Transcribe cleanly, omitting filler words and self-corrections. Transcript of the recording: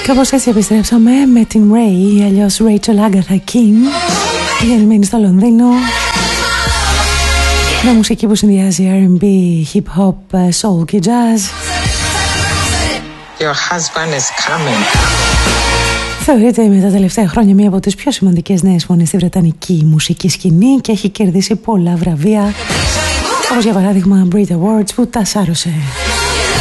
Κάπως έτσι επιστρέψαμε με την Ray, αλλιώς Rachel Agatha King, γεννημένη στο Λονδίνο. Μια μουσική που συνδυάζει R&B, hip hop, soul και jazz. Your husband is coming. Θεωρείται με τα τελευταία χρόνια μία από τις πιο σημαντικές νέες φωνές στη βρετανική μουσική σκηνή και έχει κερδίσει πολλά βραβεία, όπως για παράδειγμα Brit Awards που τα σάρωσε.